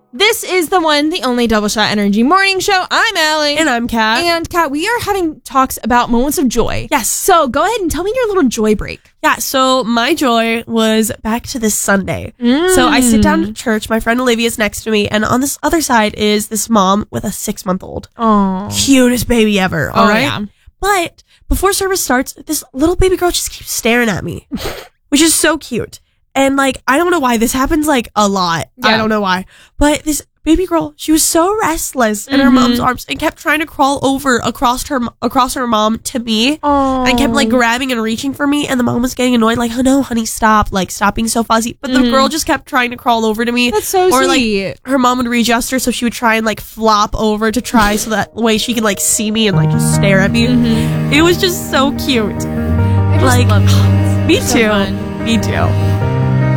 This is the one, the only Double Shot Energy Morning Show. I'm Allie. And I'm Kat. And Kat, we are having talks about moments of joy. Yes. So go ahead and tell me your little joy break. Yeah, so my joy was back to this Sunday. So I sit down to church. My friend Olivia's next to me. And on this other side is this mom with a 6-month-old. Oh. Cutest baby ever. All right. Yeah. But before service starts, this little baby girl just keeps staring at me, which is so cute. And like, I don't know why this happens like a lot. Yeah. I don't know why. But this baby girl, she was so restless in her mom's arms and kept trying to crawl over across her mom to me. Oh. And kept like grabbing and reaching for me. And the mom was getting annoyed, like, oh no, honey, stop. Like, stop being so fuzzy. But the girl just kept trying to crawl over to me. That's so or sweet. like her mom would readjust her so she would try and like flop over to try so that way she could like see me and like just stare at me. It was just so cute. I just like, love kids. Me So too. fun. Me too.